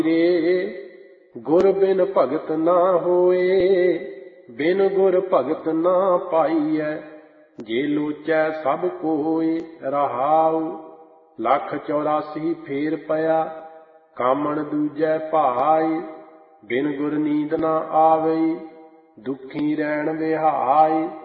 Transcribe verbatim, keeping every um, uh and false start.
गुर बिन भगत ना होए, बिन गुर भगत ना पाईਐ। जे लोचै सब कोय रहाउ, लख चौरासी फेर पया, कामण दूजै भाई। बिन गुर नींद ना आवई, दुखी रैण विहाई।